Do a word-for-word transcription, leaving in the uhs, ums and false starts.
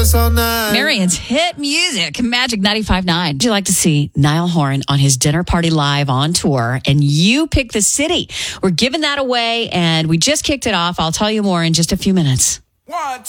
us all night. Marion's hit music, Magic ninety-five point nine. Would you like to see Niall Horan on his Dinner Party Live on tour? And you pick the city. We're giving that away, and we just kicked it off. I'll tell you more in just a few minutes. One,